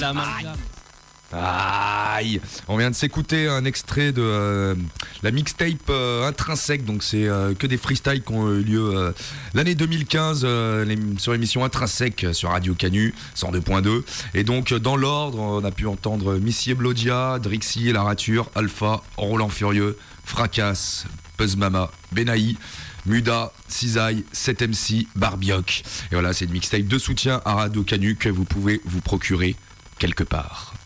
L'amalgame. Aïe. On vient de s'écouter un extrait de la mixtape Intrinsèque. Donc c'est que des freestyles qui ont eu lieu l'année 2015 sur l'émission Intrinsèque sur Radio Canu 102.2. Et donc dans l'ordre, on a pu entendre Missy Blodia, Drixie, La Rature, Alpha, Roland Furieux, Fracasse, Buzz Mama, Benaï, Muda, Cisaille, 7MC, Barbioc. Et voilà, c'est une mixtape de soutien à Radio Canu que vous pouvez vous procurer quelque part.